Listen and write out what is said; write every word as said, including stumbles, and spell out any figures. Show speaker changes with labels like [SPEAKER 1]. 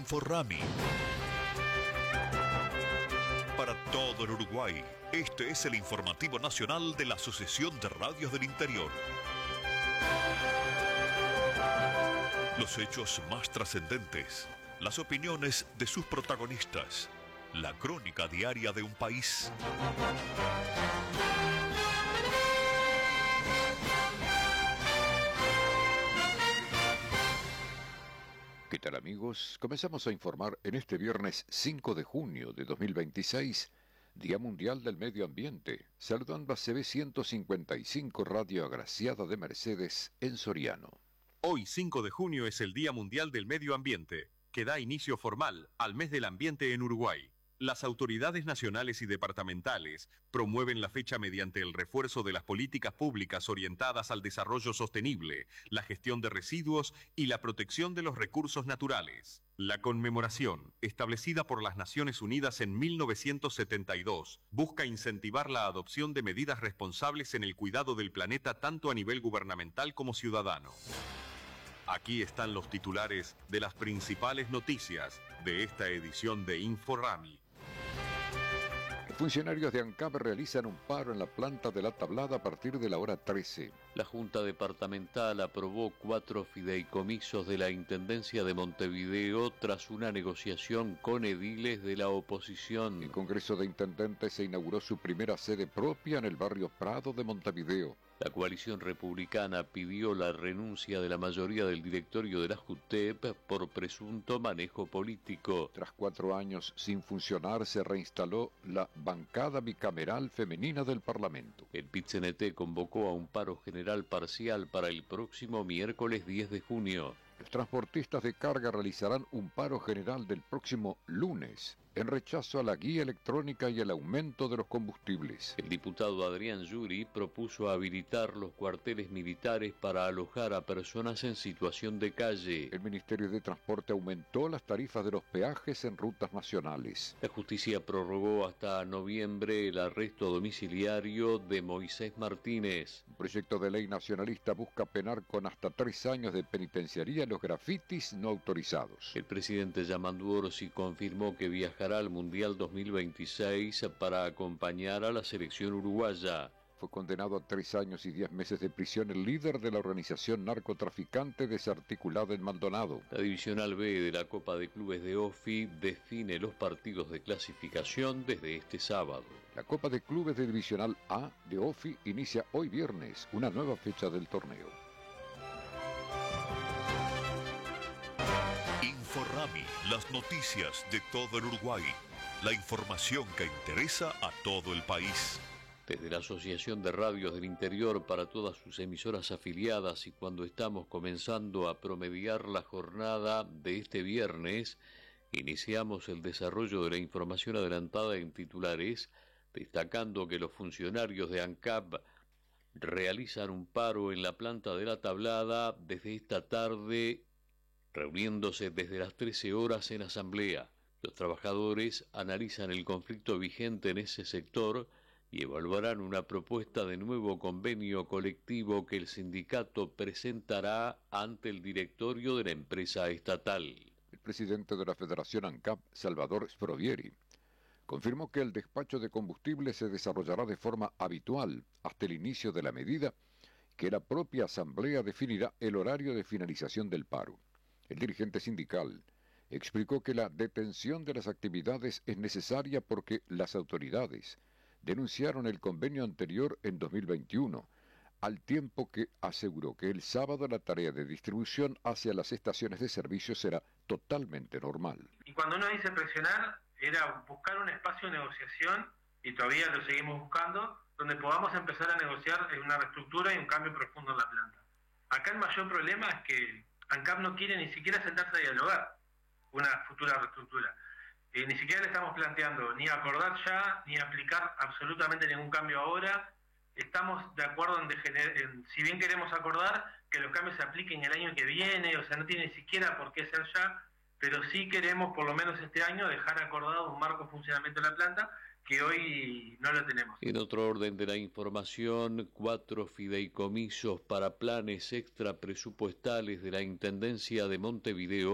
[SPEAKER 1] Inforrami. Para todo el Uruguay, este es el informativo nacional de la Asociación de Radios del Interior. Los hechos más trascendentes, las opiniones de sus protagonistas, la crónica diaria de un país.
[SPEAKER 2] ¿Qué tal, amigos? Comenzamos a informar en este viernes cinco de junio de dos mil veintiséis, Día Mundial del Medio Ambiente, saludando a C B ciento cincuenta y cinco Radio Agraciada de Mercedes en Soriano.
[SPEAKER 3] Hoy, cinco de junio, es el Día Mundial del Medio Ambiente, que da inicio formal al Mes del Ambiente en Uruguay. Las autoridades nacionales y departamentales promueven la fecha mediante el refuerzo de las políticas públicas orientadas al desarrollo sostenible, la gestión de residuos y la protección de los recursos naturales. La conmemoración, establecida por las Naciones Unidas en mil novecientos setenta y dos, busca incentivar la adopción de medidas responsables en el cuidado del planeta tanto a nivel gubernamental como ciudadano. Aquí están los titulares de las principales noticias de esta edición de Inforrami.
[SPEAKER 2] Funcionarios de ANCAP realizan un paro en la planta de La Tablada a partir de la hora trece.
[SPEAKER 4] La Junta Departamental aprobó cuatro fideicomisos de la Intendencia de Montevideo tras una negociación con ediles de la oposición.
[SPEAKER 2] El Congreso de Intendentes se inauguró su primera sede propia en el barrio Prado de Montevideo.
[SPEAKER 4] La coalición republicana pidió la renuncia de la mayoría del directorio de la JUTEP por presunto manejo político.
[SPEAKER 2] Tras cuatro años sin funcionar, se reinstaló la bancada bicameral femenina del Parlamento.
[SPEAKER 4] El P I T C N T convocó a un paro general parcial para el próximo miércoles diez de junio.
[SPEAKER 2] Los transportistas de carga realizarán un paro general del próximo lunes en rechazo a la guía electrónica y el aumento de los combustibles.
[SPEAKER 4] El diputado Adrián Yuri propuso habilitar los cuarteles militares para alojar a personas en situación de calle.
[SPEAKER 2] El Ministerio de Transporte aumentó las tarifas de los peajes en rutas nacionales.
[SPEAKER 4] La justicia prorrogó hasta noviembre el arresto domiciliario de Moisés Martínez.
[SPEAKER 2] Un proyecto de ley nacionalista busca penar con hasta tres años de penitenciaría los grafitis no autorizados.
[SPEAKER 4] El presidente Yamandu Orsi confirmó que viajará al Mundial dos mil veintiséis para acompañar a la selección uruguaya.
[SPEAKER 2] Fue condenado a tres años y diez meses de prisión el líder de la organización narcotraficante desarticulada en Maldonado.
[SPEAKER 4] La Divisional B de la Copa de Clubes de OFI define los partidos de clasificación desde este sábado.
[SPEAKER 2] La Copa de Clubes de Divisional A de OFI inicia hoy viernes, una nueva fecha del torneo.
[SPEAKER 1] Inforrami, las noticias de todo el Uruguay. La información que interesa a todo el país.
[SPEAKER 4] Desde la Asociación de Radios del Interior para todas sus emisoras afiliadas y cuando estamos comenzando a promediar la jornada de este viernes, iniciamos el desarrollo de la información adelantada en titulares, destacando que los funcionarios de ANCAP realizan un paro en la planta de La Tablada desde esta tarde, reuniéndose desde las trece horas en asamblea. Los trabajadores analizan el conflicto vigente en ese sector y evaluarán una propuesta de nuevo convenio colectivo que el sindicato presentará ante el directorio de la empresa estatal.
[SPEAKER 2] El presidente de la Federación ANCAP, Salvador Sprovieri, confirmó que el despacho de combustible se desarrollará de forma habitual hasta el inicio de la medida, que la propia asamblea definirá el horario de finalización del paro. El dirigente sindical explicó que la detención de las actividades es necesaria porque las autoridades denunciaron el convenio anterior en dos mil veintiuno, al tiempo que aseguró que el sábado la tarea de distribución hacia las estaciones de servicio será totalmente normal.
[SPEAKER 5] Y cuando uno dice presionar, era buscar un espacio de negociación, y todavía lo seguimos buscando, donde podamos empezar a negociar una reestructura y un cambio profundo en la planta. Acá el mayor problema es que ANCAP no quiere ni siquiera sentarse a dialogar una futura reestructura. Eh, ni siquiera le estamos planteando ni acordar ya, ni aplicar absolutamente ningún cambio ahora. Estamos de acuerdo en, degener- en, si bien queremos acordar, que los cambios se apliquen el año que viene, o sea, no tiene ni siquiera por qué ser ya, pero sí queremos, por lo menos este año, dejar acordado un marco de funcionamiento de la planta, que hoy no lo tenemos.
[SPEAKER 4] En otro orden de la información, cuatro fideicomisos para planes extrapresupuestales de la Intendencia de Montevideo